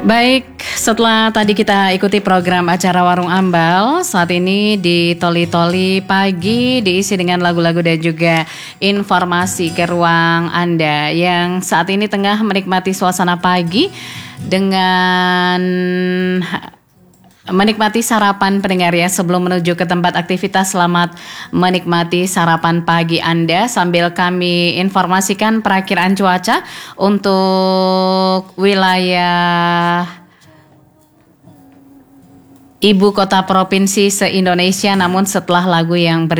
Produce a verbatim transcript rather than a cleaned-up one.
Baik, setelah tadi kita ikuti program acara Warung Ambal, saat ini di Toli-Toli Pagi diisi dengan lagu-lagu dan juga informasi ke ruang Anda yang saat ini tengah menikmati suasana pagi dengan menikmati sarapan pendengar ya. Sebelum menuju ke tempat aktivitas, selamat menikmati sarapan pagi Anda sambil kami informasikan perakiraan cuaca untuk wilayah ibu kota provinsi se-Indonesia. Namun setelah lagu yang ber